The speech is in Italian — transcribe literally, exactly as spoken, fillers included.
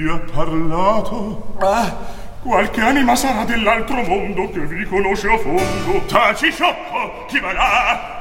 vi ha parlato? Ah, qualche anima sarà dell'altro mondo che vi conosce a fondo. Taci, sciocco! Chi va là?